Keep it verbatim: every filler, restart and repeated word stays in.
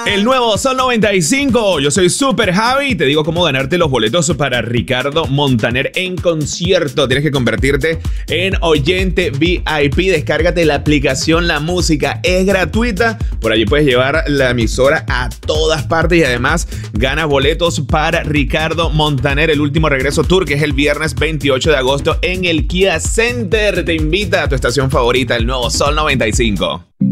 El nuevo Sol noventa y cinco. Yo soy Super Javi y te digo cómo ganarte los boletos para Ricardo Montaner en concierto. Tienes que convertirte en oyente V I P. Descárgate la aplicación La Música. Es gratuita. Por allí puedes llevar la emisora a todas partes y además ganas boletos para Ricardo Montaner, el último regreso tour, que es el viernes veintiocho de agosto en el Kia Center. Te invita a tu estación favorita, el nuevo Sol noventa y cinco.